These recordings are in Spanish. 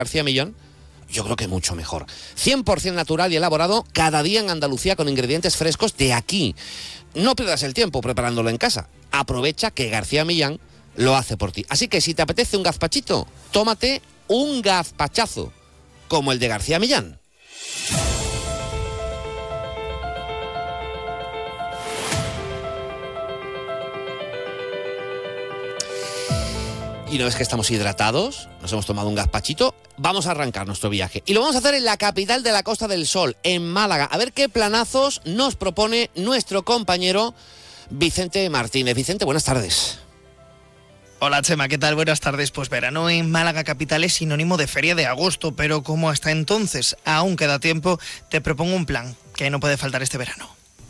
García Millán, yo creo que mucho mejor. 100% natural y elaborado cada día en Andalucía con ingredientes frescos de aquí. No pierdas el tiempo preparándolo en casa. Aprovecha que García Millán lo hace por ti. Así que si te apetece un gazpachito, tómate un gazpachazo, como el de García Millán. Y no es que estamos hidratados, nos hemos tomado un gazpachito, vamos a arrancar nuestro viaje. Y lo vamos a hacer en la capital de la Costa del Sol, en Málaga. A ver qué planazos nos propone nuestro compañero Vicente Martínez. Vicente, buenas tardes. Hola Chema, ¿qué tal? Buenas tardes. Pues verano en Málaga capital es sinónimo de feria de agosto, pero como hasta entonces aún queda tiempo, te propongo un plan que no puede faltar este verano.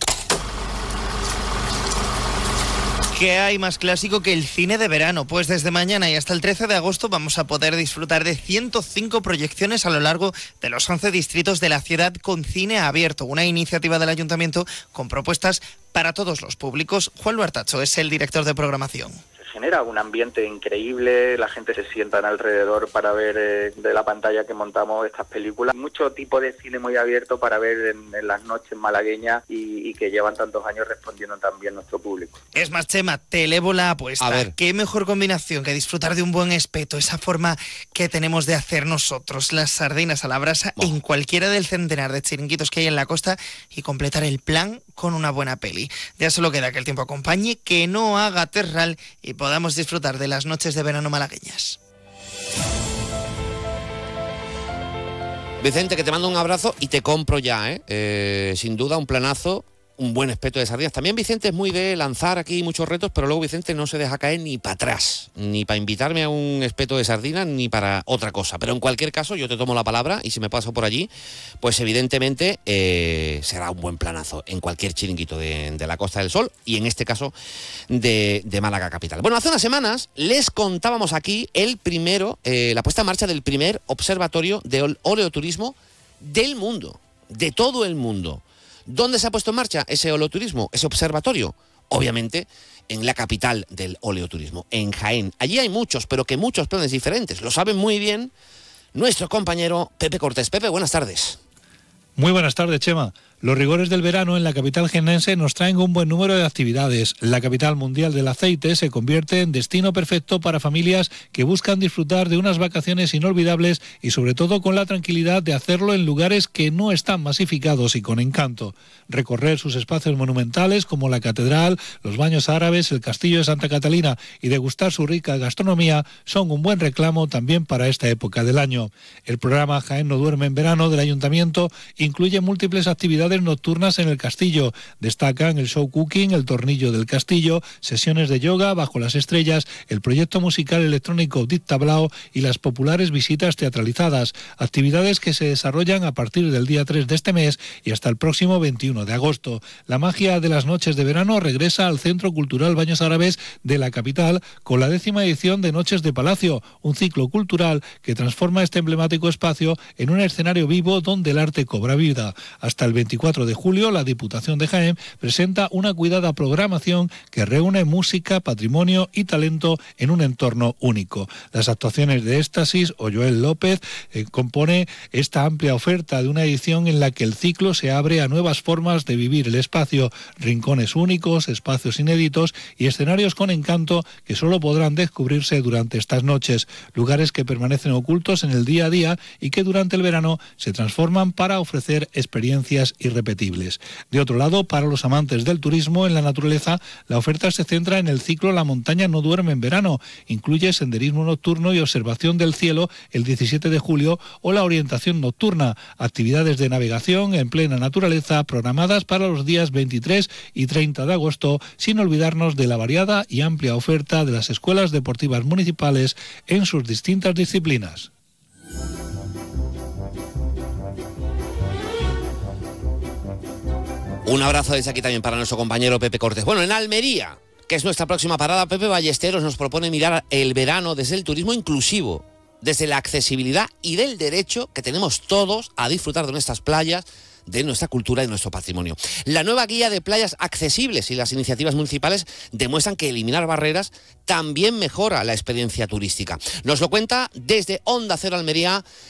¿Qué hay más clásico que el cine de verano? Pues desde mañana y hasta el 13 de agosto vamos a poder disfrutar de 105 proyecciones a lo largo de los 11 distritos de la ciudad con cine abierto, una iniciativa del ayuntamiento con propuestas para todos los públicos. Juan Luartacho es el director de programación. Genera un ambiente increíble, la gente se sienta alrededor para ver de la pantalla que montamos estas películas. Mucho tipo de cine muy abierto para ver en las noches malagueñas y que llevan tantos años respondiendo también nuestro público. Es más, Chema, te elevo la apuesta. A ver. ¿Qué mejor combinación que disfrutar de un buen espeto? Esa forma que tenemos de hacer nosotros, las sardinas a la brasa, en cualquiera del centenar de chiringuitos que hay en la costa y completar el plan con una buena peli. Ya solo queda que el tiempo acompañe, que no haga terral y podamos disfrutar de las noches de verano malagueñas. Vicente, que te mando un abrazo y te compro ya, sin duda un planazo, un buen espeto de sardinas. También Vicente es muy de lanzar aquí muchos retos, pero luego Vicente no se deja caer ni para atrás, ni para invitarme a un espeto de sardinas, ni para otra cosa. Pero en cualquier caso, yo te tomo la palabra y si me paso por allí, pues evidentemente será un buen planazo en cualquier chiringuito de la Costa del Sol y en este caso de Málaga capital. Bueno, hace unas semanas les contábamos aquí la puesta en marcha del primer observatorio de oleoturismo del mundo, de todo el mundo. ¿Dónde se ha puesto en marcha ese oleoturismo, ese observatorio? Obviamente en la capital del oleoturismo, en Jaén. Allí hay muchos, pero que muchos planes diferentes. Lo saben muy bien nuestro compañero Pepe Cortés. Pepe, buenas tardes. Muy buenas tardes, Chema. Los rigores del verano en la capital jiennense nos traen un buen número de actividades. La capital mundial del aceite se convierte en destino perfecto para familias que buscan disfrutar de unas vacaciones inolvidables y sobre todo con la tranquilidad de hacerlo en lugares que no están masificados y con encanto. Recorrer sus espacios monumentales como la catedral, los baños árabes, el castillo de Santa Catalina y degustar su rica gastronomía son un buen reclamo también para esta época del año. El programa Jaén no duerme en verano del ayuntamiento incluye múltiples actividades nocturnas en el castillo. Destacan el show cooking, el tornillo del castillo, sesiones de yoga bajo las estrellas, el proyecto musical electrónico Dit Tablao y las populares visitas teatralizadas, actividades que se desarrollan a partir del día 3 de este mes y hasta el próximo 21 de agosto. La magia de las noches de verano regresa al Centro Cultural Baños Árabes de la capital con la 10ª edición de Noches de Palacio, un ciclo cultural que transforma este emblemático espacio en un escenario vivo donde el arte cobra vida. Hasta el 24 de julio, la Diputación de Jaén presenta una cuidada programación que reúne música, patrimonio y talento en un entorno único. Las actuaciones de Éxtasis o Joel López compone esta amplia oferta de una edición en la que el ciclo se abre a nuevas formas de vivir el espacio, rincones únicos, espacios inéditos y escenarios con encanto que solo podrán descubrirse durante estas noches, lugares que permanecen ocultos en el día a día y que durante el verano se transforman para ofrecer experiencias irrepetibles. De otro lado, para los amantes del turismo en la naturaleza, la oferta se centra en el ciclo La montaña no duerme en verano. Incluye senderismo nocturno y observación del cielo el 17 de julio o la orientación nocturna, actividades de navegación en plena naturaleza programadas para los días 23 y 30 de agosto, sin olvidarnos de la variada y amplia oferta de las escuelas deportivas municipales en sus distintas disciplinas. Un abrazo desde aquí también para nuestro compañero Pepe Cortés. Bueno, en Almería, que es nuestra próxima parada, Pepe Ballesteros nos propone mirar el verano desde el turismo inclusivo, desde la accesibilidad y del derecho que tenemos todos a disfrutar de nuestras playas, de nuestra cultura y de nuestro patrimonio. La nueva guía de playas accesibles y las iniciativas municipales demuestran que eliminar barreras también mejora la experiencia turística. Nos lo cuenta desde Onda Cero Almería